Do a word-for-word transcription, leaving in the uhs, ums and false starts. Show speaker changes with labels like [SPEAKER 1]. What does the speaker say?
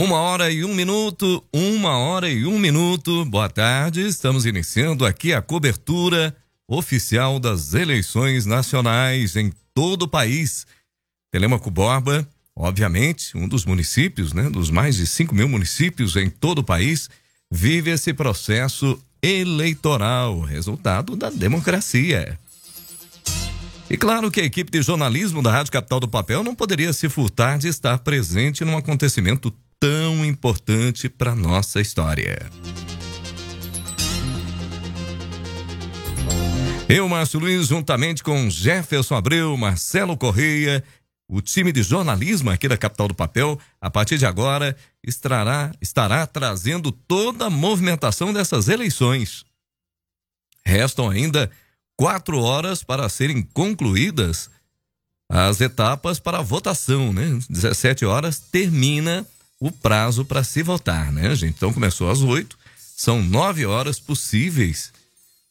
[SPEAKER 1] Uma hora e um minuto, uma hora e um minuto. Boa tarde, estamos iniciando aqui a cobertura oficial das eleições nacionais em todo o país. Telêmaco Borba, obviamente, um dos municípios, né, dos mais de cinco mil municípios em todo o país, vive esse processo eleitoral, resultado da democracia. E claro que a equipe de jornalismo da Rádio Capital do Papel não poderia se furtar de estar presente num acontecimento tão importante para nossa história. Eu, Márcio Luiz, juntamente com Jefferson Abreu, Marcelo Correia, o time de jornalismo aqui da Capital do Papel, a partir de agora, estará, estará trazendo toda a movimentação dessas eleições. Restam ainda quatro horas para serem concluídas as etapas para a votação, né? dezessete horas termina o prazo para se votar, né, gente? Então começou às oito, são nove horas possíveis